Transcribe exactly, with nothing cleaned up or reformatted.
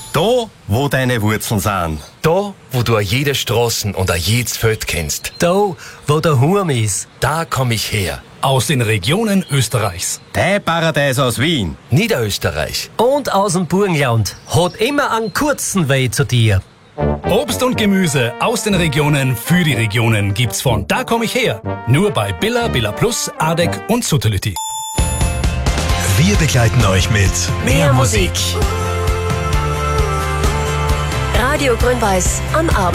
Da, wo deine Wurzeln sind. Da, wo du jede Straßen und jedes Feld kennst. Da, wo der Hurm ist. Da komm ich her. Aus den Regionen Österreichs. Dein Paradies aus Wien. Niederösterreich. Und aus dem Burgenland. Hat immer einen kurzen Weg zu dir. Obst und Gemüse aus den Regionen für die Regionen gibt's von Da komm ich her. Nur bei Billa, Billa Plus, Adek und Sutterlütti. Wir begleiten euch mit Mehr Musik. Radio Grün-Weiß am Abend.